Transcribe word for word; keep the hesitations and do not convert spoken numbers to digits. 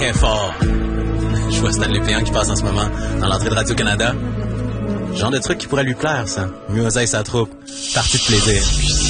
très fort. Je vois Stanley Péan qui passe en ce moment dans l'entrée de Radio-Canada. Genre de truc qui pourrait lui plaire, ça. Mieux et sa troupe. Partie de plaisir.